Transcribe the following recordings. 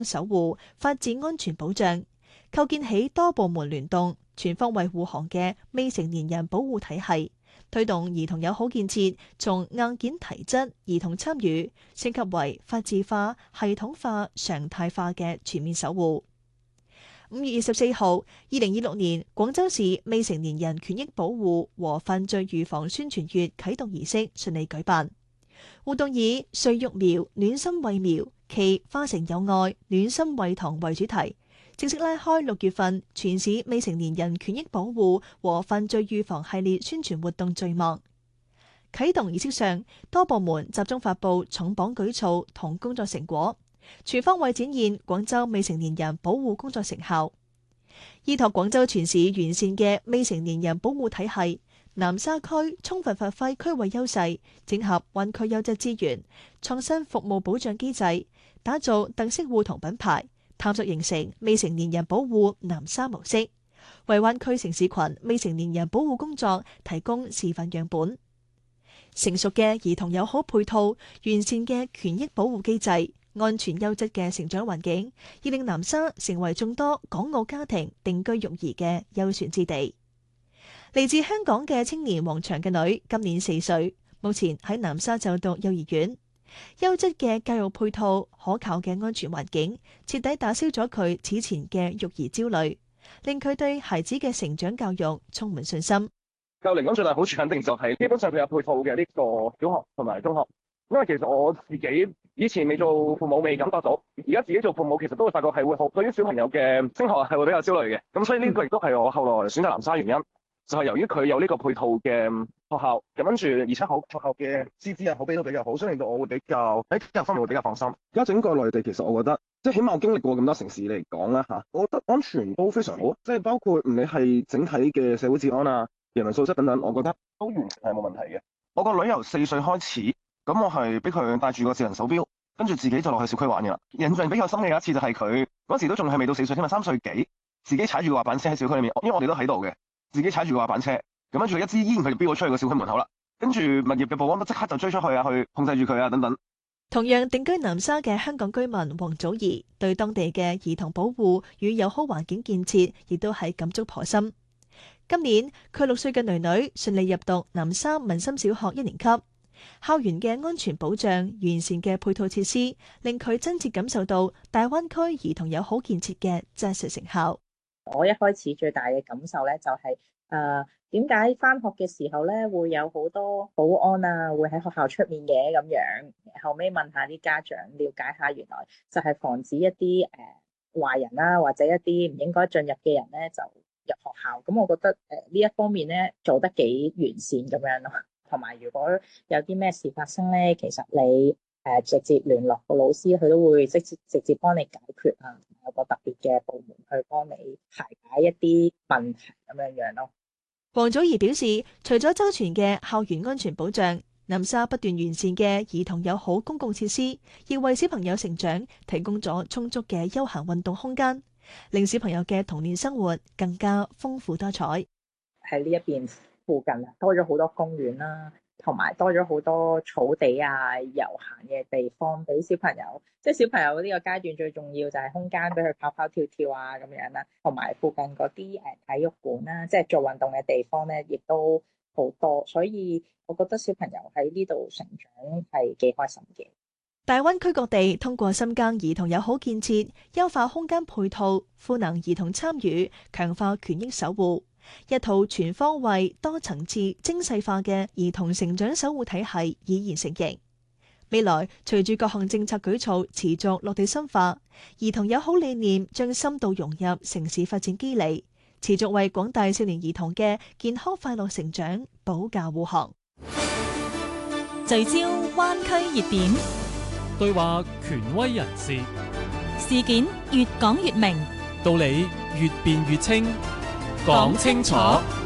守護、發展安全保障，構建起多部門聯動、全方位護航嘅未成年人保護體系，推動兒童友好建設從硬件提質、兒童參與升級為法治化、系統化、常態化嘅全面守護。5月24號，2026年廣州市未成年人權益保護和犯罪預防宣傳月啟動儀式順利舉辦。活動以誰育苗，暖心為苗，其花城有愛，暖心為堂為主題，正式拉開6月份全市未成年人權益保護和犯罪預防系列宣傳活動序幕。啟動儀式上，多部門集中發布重磅舉措同工作成果，全方位展現廣州未成年人保護工作成效。依託廣州全市完善嘅未成年人保護體系，南沙區充分發揮區域優勢，整合灣區優質資源，創新服務保障機制，打造特色互同品牌，探索形成未成年人保護南沙模式，為灣區城市群未成年人保護工作提供示範樣本。成熟嘅兒童友好配套，完善嘅權益保護機制，安全優質嘅成長環境，已令南沙成為眾多港澳家庭定居育兒嘅優選之地。嚟自香港嘅青年王祥嘅女今年4歲，目前喺南沙就讀幼兒園。優質嘅教育配套、可靠嘅安全環境，徹底打消咗佢此前嘅育兒焦慮，令佢對孩子嘅成長教育充滿信心。 教齡咁最大好處肯定就係基本上佢有配套嘅呢個小學同埋中學，因為其實我自己以前未做父母未感覺到，而家自己做父母其實都會發覺係會好對於小朋友嘅升學係會比較焦慮嘅，咁所以呢個亦都係我後來選擇南沙原因。就係由於佢有呢個配套嘅學校，咁跟住而且學校嘅師資啊、口碑都比較好，所以令到我會比較喺教育方面會比較放心。而家整個內地其實我覺得，即係起碼我經歷過咁多城市嚟講啦嚇，我覺得安全都非常好，即係包括唔理係整體嘅社會治安啊、人民素質等等，我覺得都完全係冇問題嘅。我個女由4歲開始，咁我係俾佢帶住個智能手錶，跟住自己就落去小區玩嘅啦。印象比較深嘅有一次就係佢嗰時都仲係未到4歲添啊，3歲幾，自己踩住個滑板車喺小區裏面，因為我哋都喺度嘅。自己踩住個滑板車，咁跟住一支煙佢就飆咗出去個小區門口啦。跟住物業嘅保安都即刻就追出去啊，去控制住佢啊等等。 同樣定居南沙嘅香港居民黃祖兒對當地嘅兒童保護與友好環境建設亦都係感觸頗深。今年佢6歲嘅女女順利入讀南沙民心小學1年級，校園嘅安全保障、完善嘅配套設施，令佢真切感受到大灣區兒童友好建設嘅真實成效。 我一開始最大嘅感受咧，就係點解返學嘅時候咧會有好多保安啊，會喺學校出面嘅咁樣。後尾問下啲家長，了解下原來就係防止一啲壞人啦，或者一啲唔應該進入嘅人咧就入學校。咁我覺得呢一方面咧做得幾完善咁樣咯。同埋如果有啲咩事發生咧，其實你直接聯絡個老師，佢都會直接幫你解決啊，有個特別嘅部門去幫你排解一啲問題咁樣咯。 黃祖兒表示，除咗周全嘅校園安全保障，南沙不斷完善嘅兒童友好公共設施，亦為小朋友成長提供咗充足嘅休閒運動空間，令小朋友嘅童年生活更加豐富多彩。 喺呢一邊附近多咗好多公園啦，同埋多咗好多草地啊、遊閒嘅地方俾小朋友。即係小朋友呢個階段最重要就係空間俾佢跑跑跳跳啊咁樣啦，同埋附近嗰啲體育館啦，即係做運動嘅地方咧，亦都好多。所以我覺得小朋友喺呢度成長係幾開心嘅。 大灣區各地通過深耕兒童友好建設，優化空間配套，賦能兒童參與，強化權益守護，一套全方位、多層次、精細化嘅兒童成長守護體系已然成型。未來隨住各項政策舉措持續落地深化，兒童友好理念將深度融入城市發展機理，持續為廣大少年兒童嘅健康快樂成長保駕護航。 聚焦灣區熱點， 對話權威人士， 事件越講越明， 道理越辯越清，講清楚。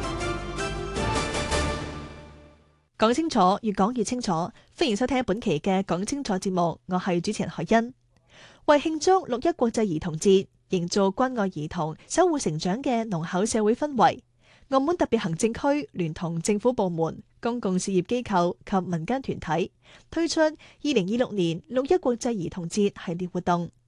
講清楚，越講越清楚。歡迎收聽本期嘅講清楚節目，我係主持人海欣。為慶祝6·1國際兒童節，營造關愛兒童、守護成長嘅濃厚社會氛圍，澳門特別行政區聯同政府部門、公共事業機構及民間團體推出2026年6·1國際兒童節系列活動，